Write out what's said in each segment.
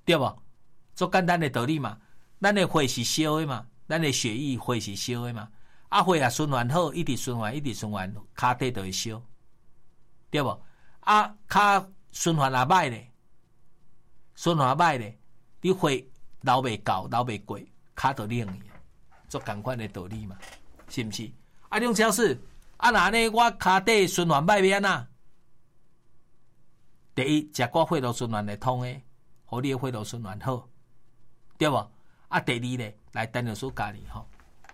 对无？足简单的道理嘛。咱的血是烧的嘛，咱的血液血是烧的嘛。啊，血啊循环好，一直循环，骹底就会烧，对无？啊，骹循环也歹咧，你血流袂够，流袂过，骹就冷去，足共款的道理嘛，是毋是？啊，梁超市，啊，那呢，我骹底循环歹要安怎？第一，食我血路循环会通的，互你的血路循环好，对无？啊，第二咧，来陈老师教你吼，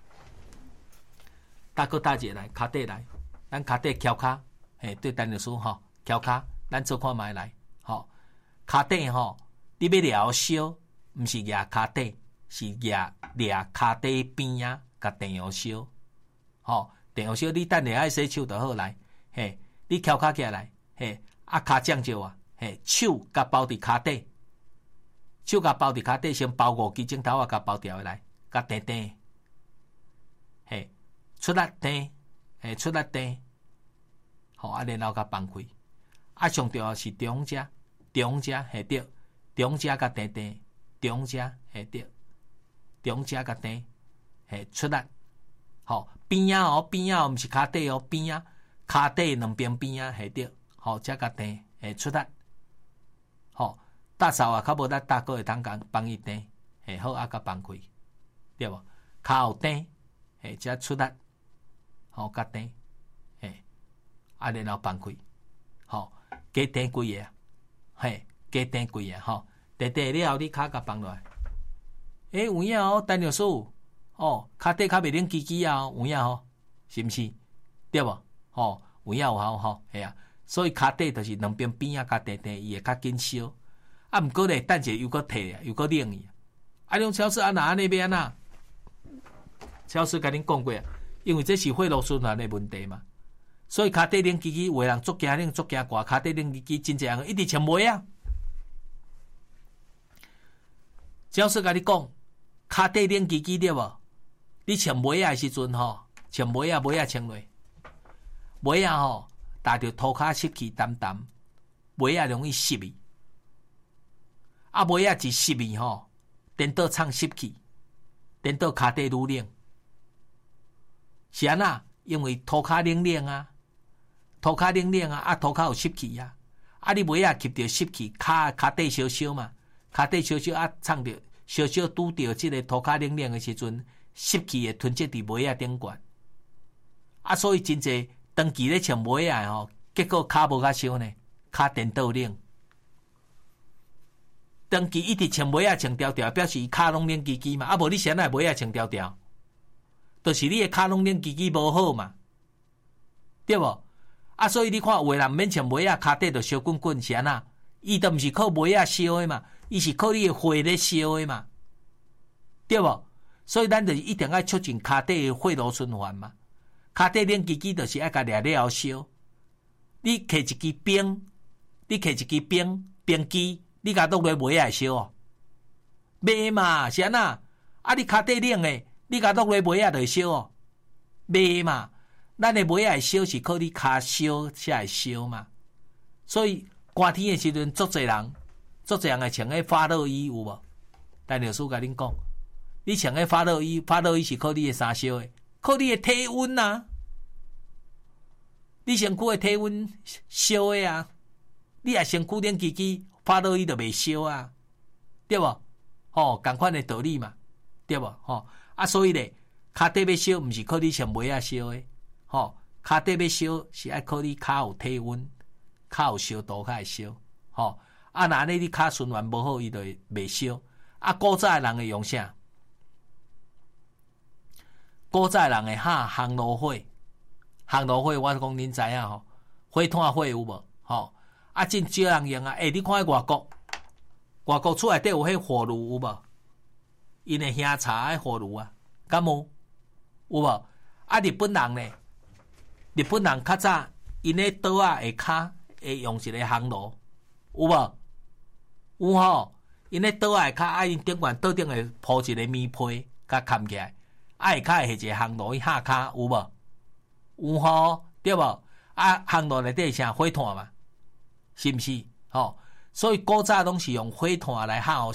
大哥大姐来骹底来，咱骹底翘骹，嘿，对陈老师吼翘骹，咱做看卖来，吼，骹底吼，你要疗烧，毋是压骹底，是压骹底边啊，甲电药烧，吼，电药烧你等下爱洗手就好来，嘿，你翘骹起来，嘿，啊骹降少啊，嘿，手甲包伫骹底。手甲包伫骹底，先包5支指头啊，甲包掉下来，甲钉钉，嘿，出力钉，嘿，出力钉，好啊，然后甲放开，啊，上重要是中者，嘿对，中者甲钉钉，中者嘿对，中者甲钉，嘿，出力，好边啊哦，边啊，毋是骹底哦，边啊，骹底两边边啊，嘿对，好，则甲钉，嘿，出力，好。大扫啊，较无咱大哥会当讲帮伊钉，嘿好啊，甲放开，对无？骹后钉，嘿，则出力，好甲钉，嘿，啊然后放开，好，加钉几个啊，嘿，加钉几个吼，钉钉了后，你骹甲放落来，有影哦，陈律师，哦，骹底较袂冷叽叽啊，有影吼，是毋是？对无？吼，有影有效吼，系啊，所以骹底就是两边边啊，甲钉钉，伊会较紧烧。啊，毋过咧，等者又搁退啊，又搁冷去。啊，种超市啊，哪安尼要安怎？超市甲恁讲过啊，因为这是血路循环的问题嘛，所以骹底冷叽叽，有的人足惊冷足惊寒，骹底冷叽叽，真侪人一直穿袜啊。超市甲你讲，骹底冷叽叽对无？你穿袜啊时阵吼，穿袜啊穿落，袜啊吼，踏着涂骹湿气澹澹，袜啊容易湿去。啊，袜啊一湿去吼，颠倒藏湿气，颠倒骹底愈冷。是安那？因为涂骹冷冷啊，涂骹冷冷啊，啊涂骹有湿气啊，啊你袜啊吸着湿气，骹底烧烧嘛，骹底烧烧啊，藏着烧烧拄着即个涂骹冷冷的时阵，湿气会囤积伫袜啊顶悬。啊，所以真侪长期咧穿袜啊吼，结果骹无甲烧呢，骹颠倒冷。长期一直穿袜啊穿条条，表示伊骹拢冷叽叽嘛。啊，无你先来袜啊穿条条，就是你的骹拢冷叽叽无好嘛，对无？啊，所以你看有的人免穿袜啊，骹底就烧滚滚，是安那？伊都毋是靠袜啊烧的嘛，伊是靠你的血咧烧的嘛，对无？所以咱就一定要促进骹底的血路循环嘛。骹底冷叽叽，就是爱甲掠了烧。你摕一支冰，冰机。你甲落来袜会烧哦，袂嘛是安那？啊，你骹底冷诶，你甲落来袜就会烧哦，袂嘛？咱诶袜会烧是靠你骹烧才会烧嘛。所以寒天诶时阵，足侪人会穿迄发热衣有无？陈律师甲恁讲，你穿迄发热衣是靠你诶啥烧诶？靠你诶体温啊！你身躯诶体温烧诶啊！你也身躯冷叽叽。发热伊就袂烧啊，对无？吼，共款的道理嘛，对无？吼啊，所以咧，骹底要烧，毋是靠你穿袜啊烧诶，吼，骹底要烧是爱靠你骹有体温，骹有烧度才会烧，吼啊，那安尼你骹循环无好，伊就袂烧。啊，古早诶人会用啥？古早诶人会哈烘炉火，我讲恁知影吼，火炭火有无？吼。啊，真少人用啊！你看外国厝内底有迄火炉有无？因会烘茶迄火炉啊，敢无？有无？啊，日本人呢？日本人较早因咧刀啊下骹会用一个烘炉，有无？有吼，因咧刀啊下骹啊，因顶悬刀顶会铺一个棉被，甲盖起来，啊下骹会下一个烘炉去下骹，有无？有吼，对无？啊，烘炉内底是啥火炭嘛？是毋是？吼，所以古早拢是用火炭来烘